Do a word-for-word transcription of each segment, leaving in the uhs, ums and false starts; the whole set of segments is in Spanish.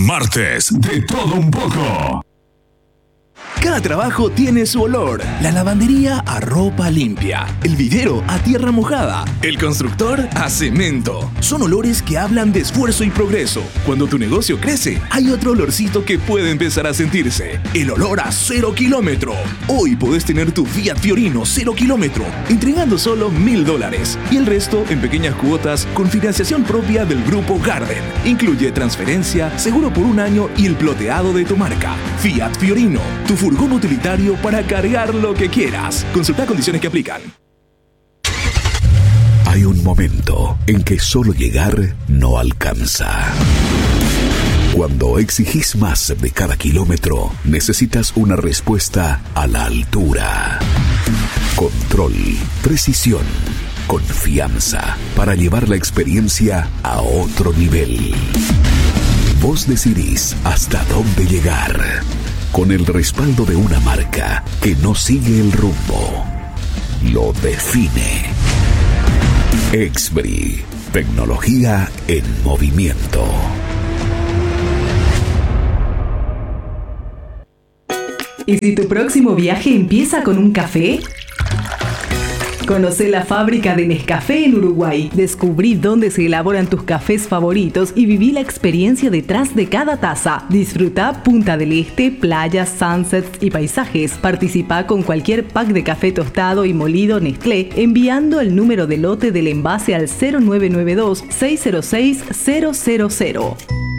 Martes de todo un poco. Cada trabajo tiene su olor. La lavandería a ropa limpia, el vidriero a tierra mojada, el constructor a cemento. Son olores que hablan de esfuerzo y progreso. Cuando tu negocio crece, hay otro olorcito que puede empezar a sentirse. El olor a cero kilómetro. Hoy podés tener tu Fiat Fiorino cero kilómetro, entregando solo mil dólares. Y el resto en pequeñas cuotas con financiación propia del Grupo Garden. Incluye transferencia, seguro por un año y el ploteado de tu marca. Fiat Fiorino, tu furgón utilitario para cargar lo que quieras. Consulta condiciones que aplican. Hay un momento en que solo llegar no alcanza. Cuando exigís más de cada kilómetro, necesitas una respuesta a la altura. Control, precisión, confianza para llevar la experiencia a otro nivel. Vos decidís hasta dónde llegar. Con el respaldo de una marca que no sigue el rumbo, lo define. Exbri, tecnología en movimiento. ¿Y si tu próximo viaje empieza con un café? Conocé la fábrica de Nescafé en Uruguay. Descubrí dónde se elaboran tus cafés favoritos y viví la experiencia detrás de cada taza. Disfruta Punta del Este, playas, sunsets y paisajes. Participa con cualquier pack de café tostado y molido Nestlé enviando el número de lote del envase al cero nueve nueve dos, seis cero seis, cero cero cero.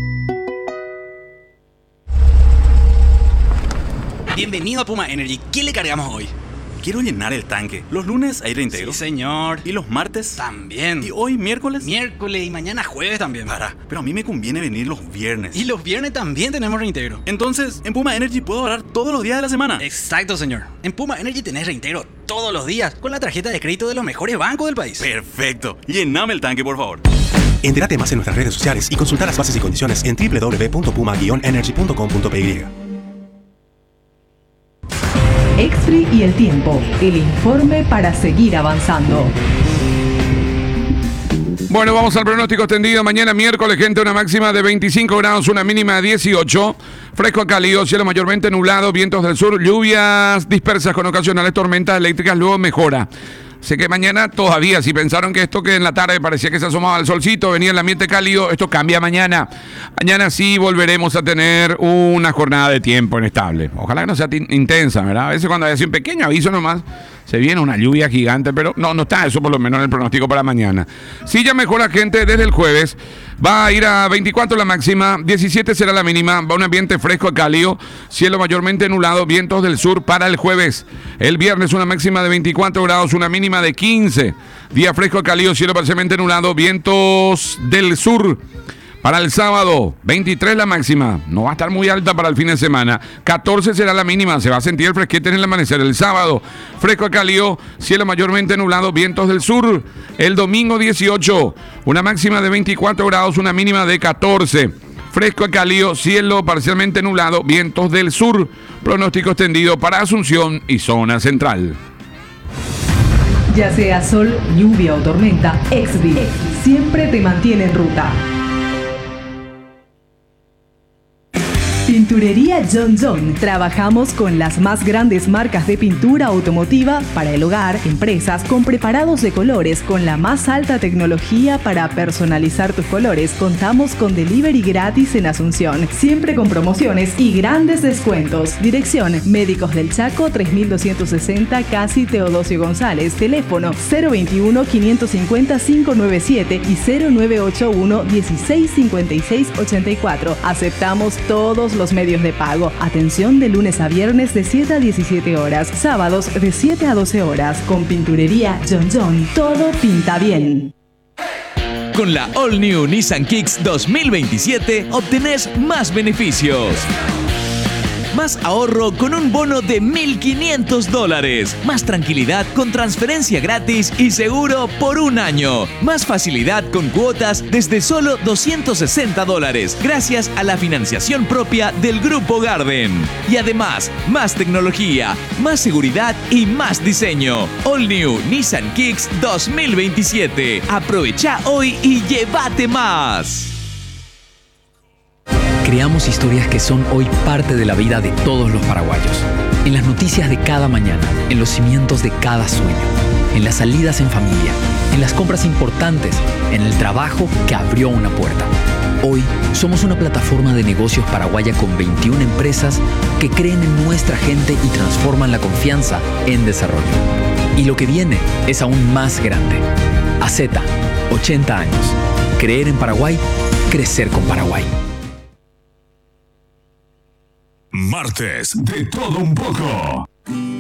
Bienvenido a Puma Energy. ¿Qué le cargamos hoy? Quiero llenar el tanque. Los lunes aire íntegro. Sí, señor. ¿Y los martes? También. ¿Y hoy miércoles? Miércoles y mañana jueves también. Para, pero a mí me conviene venir los viernes. Y los viernes también tenemos reintegro. Entonces, en Puma Energy puedo ahorrar todos los días de la semana. Exacto, señor. En Puma Energy tenés reintegro todos los días con la tarjeta de crédito de los mejores bancos del país. Perfecto. Llename el tanque, por favor. Entérate más en nuestras redes sociales y consulta las bases y condiciones en doble u doble u doble u punto puma guion energy punto com punto p y. Exfree y el tiempo, el informe para seguir avanzando. Bueno, vamos al pronóstico extendido. Mañana miércoles, gente, una máxima de veinticinco grados, una mínima de dieciocho. Fresco a cálido, cielo mayormente nublado, vientos del sur, lluvias dispersas con ocasionales tormentas eléctricas, luego mejora. Sé que mañana todavía, si pensaron que esto que en la tarde parecía que se asomaba el solcito, venía el ambiente cálido, esto cambia mañana. Mañana sí volveremos a tener una jornada de tiempo inestable. Ojalá que no sea t- intensa, ¿verdad? A veces cuando hay así un pequeño aviso nomás, se viene una lluvia gigante, pero no, no está eso por lo menos en el pronóstico para mañana. Sí, ya mejora, gente, desde el jueves. Va a ir a veinticuatro la máxima, diecisiete será la mínima, va un ambiente fresco a cálido, cielo mayormente nublado, vientos del sur para el jueves. El viernes una máxima de veinticuatro grados, una mínima de quince. Día fresco a cálido, cielo parcialmente nublado, vientos del sur. Para el sábado, veintitrés la máxima, no va a estar muy alta para el fin de semana, catorce será la mínima, se va a sentir el fresquete en el amanecer. El sábado, fresco a cálido, cielo mayormente nublado, vientos del sur. El domingo dieciocho, una máxima de veinticuatro grados, una mínima de catorce. Fresco a cálido, cielo parcialmente nublado, vientos del sur. Pronóstico extendido para Asunción y zona central. Ya sea sol, lluvia o tormenta, Exbri siempre te mantiene en ruta. Pinturería John John. Trabajamos con las más grandes marcas de pintura automotiva para el hogar, empresas, con preparados de colores, con la más alta tecnología para personalizar tus colores. Contamos con delivery gratis en Asunción, siempre con promociones y grandes descuentos. Dirección: Médicos del Chaco, tres mil doscientos sesenta, Casi Teodosio González. Teléfono cero veintiuno, quinientos cincuenta, quinientos noventa y siete y cero nueve ocho uno, dieciséis cincuenta y seis ochenta y cuatro. Aceptamos todos los medios de pago. Atención de lunes a viernes de siete a diecisiete horas. Sábados de siete a doce horas. Con Pinturería John John, todo pinta bien. Con la All New Nissan Kicks dos mil veintisiete obtenés más beneficios. Más ahorro con un bono de mil quinientos dólares. Más tranquilidad con transferencia gratis y seguro por un año. Más facilidad con cuotas desde solo doscientos sesenta dólares. Gracias a la financiación propia del Grupo Garden. Y además, más tecnología, más seguridad y más diseño. All New Nissan Kicks dos mil veintisiete. Aprovecha hoy y llévate más. Creamos historias que son hoy parte de la vida de todos los paraguayos. En las noticias de cada mañana, en los cimientos de cada sueño, en las salidas en familia, en las compras importantes, en el trabajo que abrió una puerta. Hoy somos una plataforma de negocios paraguaya con veintiuna empresas que creen en nuestra gente y transforman la confianza en desarrollo. Y lo que viene es aún más grande. A Z, ochenta años. Creer en Paraguay, crecer con Paraguay. Martes de todo un poco.